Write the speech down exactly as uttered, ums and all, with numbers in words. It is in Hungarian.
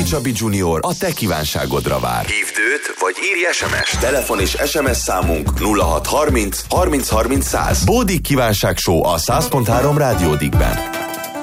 Csabi Junior a te kívánságodra vár. Hívd őt, vagy írj es em es. Telefon és es em es számunk nulla hat harminc harminc harminc száz. Bódik kívánság show a száz pont három Rádiódikben.